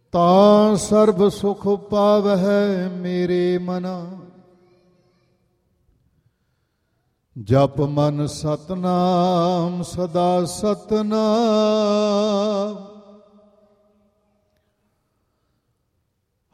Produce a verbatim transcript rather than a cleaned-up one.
ਤਾਂ ਸਰਬ ਸੁਖ ਪਾਵਹਿ ਮੇਰੇ ਮਨਾ। ਜਪ ਮਨ ਸਤਨਾਮ ਸਦਾ ਸਤਨਾਮ,